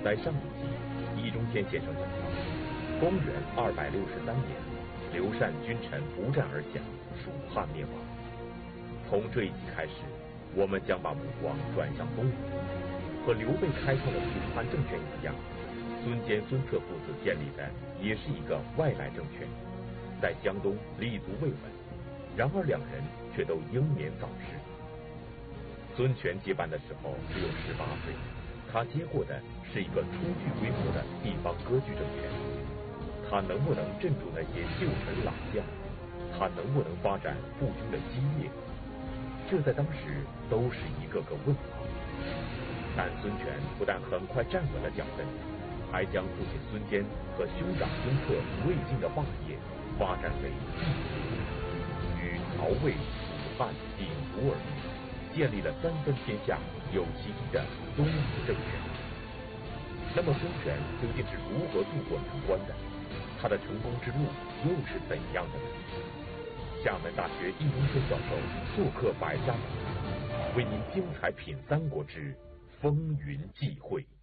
在上一集，易中天先生讲到，公元263年，刘禅君臣不战而降，蜀汉灭亡。从这一集开始，我们将把目光转向东吴。和刘备开创的蜀汉政权一样，孙坚、孙策父子建立的也是一个外来政权，在江东立足未稳，然而两人却都英年早逝。孙权接班的时候只有18岁，他接过的是一个初具规模的地方割据政权。他能不能镇住那些旧臣老将？他能不能发展步军的基业？这在当时都是一个个问号。但孙权不但很快站稳了脚跟，还将父亲孙坚和兄长孙策魏晋的霸业发展为帝国，与曹魏、蜀汉鼎足而立，建立了3分天下有其一的东吴政权。那么孙权究竟是如何渡过难关的？他的成功之路又是怎样的呢？厦门大学易中天教授做客百家讲坛，为您精彩品三国之风云际会。